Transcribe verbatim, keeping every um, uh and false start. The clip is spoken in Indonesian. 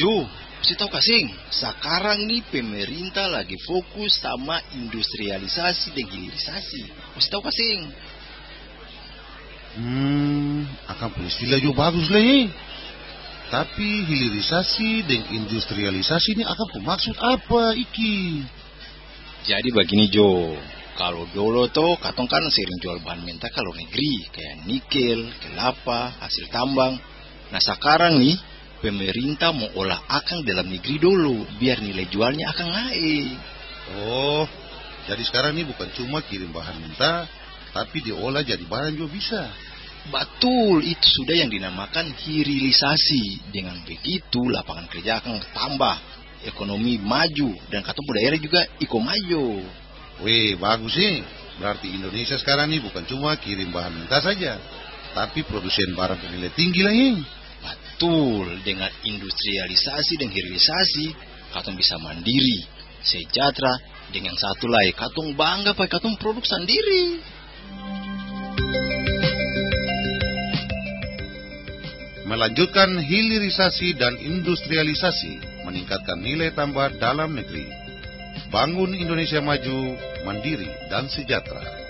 Jo, mesti tahu kasing, sekarang nih pemerintah lagi fokus sama industrialisasi dan hilirisasi. Mesti tahu kasing. Hmm, akan peristilah jo bagus lah ya. Tapi hilirisasi dan industrialisasi ini akan bermaksud apa iki? Jadi begini Jo, kalau dulu tuh katong kan sering jual bahan mentah kalau negeri, kayak nikel, kelapa, hasil tambang. Nah sekarang nih, pemerintah mau olah akang dalam negeri dulu, biar nilai jualnya akan naik. Oh, jadi sekarang ini bukan cuma kirim bahan mentah, tapi diolah jadi barang juga bisa. Betul, itu sudah yang dinamakan hilirisasi. Dengan begitu lapangan kerja akan tambah, ekonomi maju, dan katong daerah juga iko maju. Weh, bagus sih. Berarti Indonesia sekarang ini bukan cuma kirim bahan mentah saja, tapi produsen barang bernilai tinggi lah ini. Betul, dengan industrialisasi dan hilirisasi, katong bisa mandiri, sejahtera, dengan satu lagi, katong bangga pakai katong produk sendiri. Melanjutkan hilirisasi dan industrialisasi, meningkatkan nilai tambah dalam negeri. Bangun Indonesia maju, mandiri, dan sejahtera.